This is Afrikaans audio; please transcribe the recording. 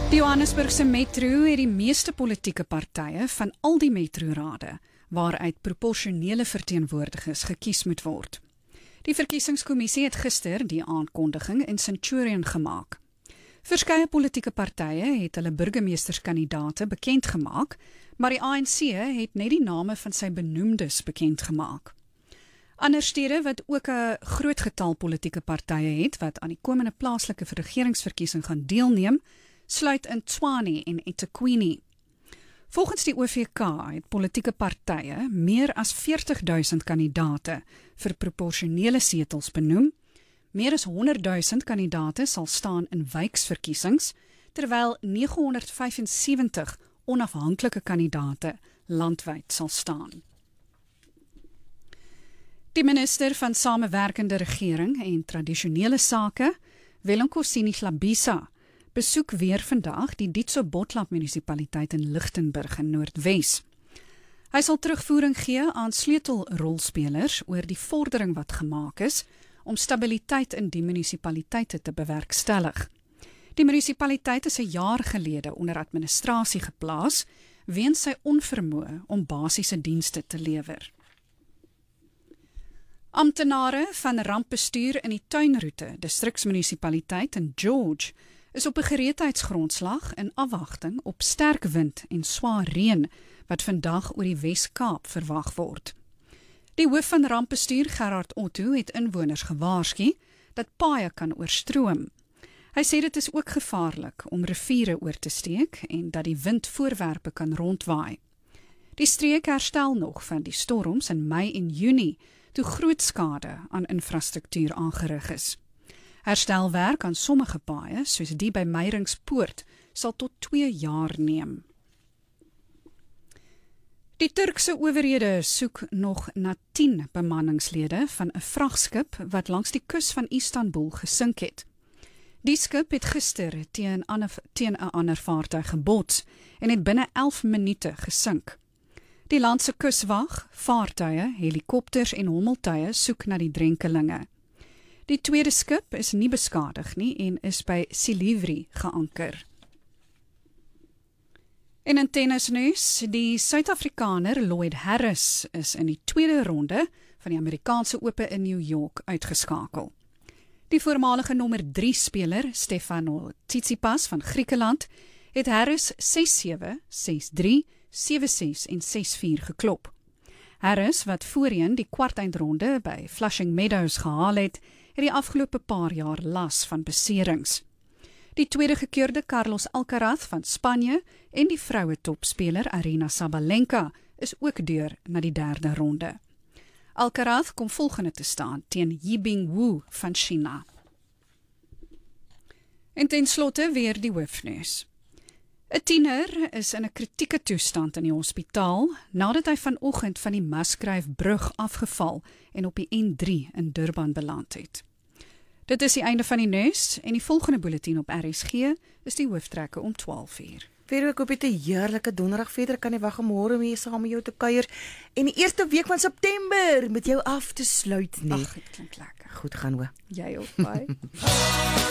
Die Johannesburgse metro het die meeste politieke partye van al die metrorade waaruit proporsionele verteenwoordigers gekies moet word. Die verkiesingskommissie het gister die aankondiging in Centurion gemaak. Verskeie politieke partye het hulle burgemeesterskandidaate bekend gemaak, maar die ANC het net die name van sy benoemdes bekend gemaak. Ander stede wat ook 'n groot getal politieke partye het wat aan die komende plaaslike regeringsverkiesing gaan deelneem, sluit in Tshwane en eThekwini. Volgens die OVK het politieke partye meer as 40,000 kandidate vir proporsionele setels benoem. Meer as 100,000 kandidate sal staan in wijksverkiesings, terwyl 975 onafhanklike kandidate landwyd sal staan. Die minister van Samewerkende Regering en Tradisionele Sake, Welonkosini Hlabisa, besoek weer vandag die Dietso Botlap munisipaliteit in Lichtenburg in Noordwes. Hy sal terugvoering gee aan sleutelrolspelers oor die vordering wat gemaak is om stabiliteit in die munisipaliteite te bewerkstellig. Die munisipaliteit is 'n jaar gelede onder administrasie geplaas weens sy onvermoë om basiese dienste te lewer. Amptenare van rampbestuur in die Tuinroete distriksmunisipaliteit in George is op 'n gereedheidsgrondslag in afwagting op sterk wind en swaar reën wat vandag oor die Wes-Kaap verwag word. Die hoof van rampbestuur, Gerard Otto, het inwoners gewaarsku dat paaie kan oorstroom. Hy sê dit is ook gevaarlik om riviere oor te steek en dat die wind voorwerpe kan rondwaai. Die streek herstel nog van die storms in Mei en Junie, toe groot skade aan infrastruktuur aangerig is. Herstelwerk aan sommige paaie, soos die by Meyringspoort, sal tot 2 jaar neem. Die Turkse owerhede soek nog na 10 bemanningslede van 'n vragskip wat langs die kus van Istanbul gesink het. Die skip het gister teen 'n ander vaartuig gebots en het binne 11 minute gesink. Die landse kuswag, vaartuie, helikopters en hommeltuie soek na die drenkelinge. Die tweede skip is nie beskadig nie en is by Silivri geanker. En in tennisnuus, die Suid-Afrikaner Lloyd Harris is in die tweede ronde van die Amerikaanse Ope in New York uitgeskakel. Die voormalige nommer 3 speler, Stefanos Tsitsipas van Griekeland, het Harris 6-7, 6-3, 7-6 en 6-4 geklop. Harris, wat voorheen die kwartfinale by Flushing Meadows gehaal het die afgelope paar jaar las van beserings. Die tweede gekeurde Carlos Alcaraz van Spanje en die vroue topspeler Aryna Sabalenka is ook deur na die derde ronde. Alcaraz kom volgende te staan teen Yibing Wu van China. En ten slotte weer die hoofnuus. 'n Tiener is in 'n kritieke toestand in die hospitaal nadat hy vanoggend van die Musgrave-brug afgeval en op die N3 in Durban beland het. Dit is die einde van die nuus en die volgende bulletin op RSG is die hooftrekke om 12:00. Verder ek hoop jy 'n heerlike donderdag verder, kan nie wag om môre mee saam met jou te kuier en die eerste week van September met jou af te sluit nie. Ag, dit klink lekker. Goed gaan hoor. Jy ook, bye.